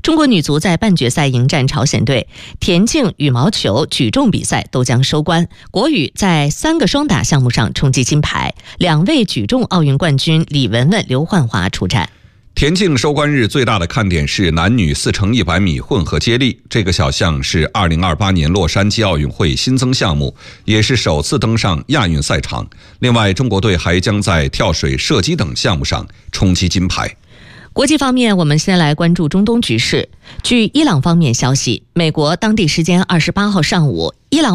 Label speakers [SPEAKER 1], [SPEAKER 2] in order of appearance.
[SPEAKER 1] 中国女足在半决赛迎战朝鲜队，田径、羽毛球、举重比赛都将收官。国羽在3个双打项目上冲击金牌，2位举重奥运冠军李雯雯、刘焕华出战。
[SPEAKER 2] 田径收官日最大的看点是男女4×100米混合接力，这个小项是2028年洛杉矶奥运会新增项目，也是首次登上亚运赛场。另外，中国队还将在跳水、射击等项目上冲击金牌。
[SPEAKER 1] 国际方面，我们先来关注中东局势。据伊朗方面消息，美国当地时间28号上午，伊朗